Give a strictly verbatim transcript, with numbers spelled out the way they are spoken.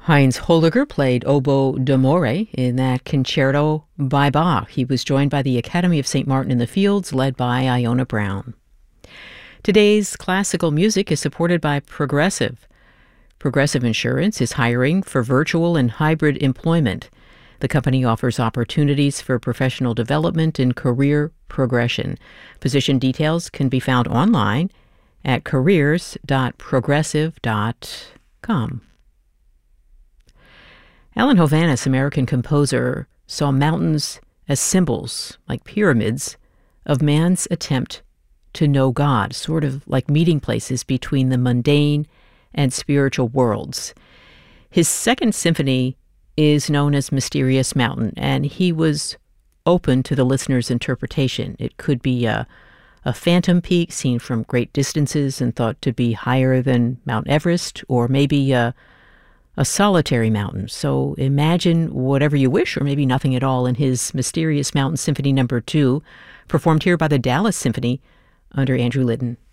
Heinz Holliger played oboe d'amore in that concerto by Bach. He was joined by the Academy of Saint Martin in the Fields, led by Iona Brown. Today's classical music is supported by Progressive. Progressive Insurance is hiring for virtual and hybrid employment. The company offers opportunities for professional development and career progression. Position details can be found online at careers dot progressive dot com. Alan Hovhaness, American composer, saw mountains as symbols, like pyramids, of man's attempt to know God, sort of like meeting places between the mundane and spiritual worlds. His second symphony is known as Mysterious Mountain, and he was open to the listener's interpretation. It could be a, a phantom peak seen from great distances and thought to be higher than Mount Everest, or maybe a a solitary mountain. So imagine whatever you wish, or maybe nothing at all, in his Mysterious Mountain Symphony Number Two, performed here by the Dallas Symphony under Andrew Litton.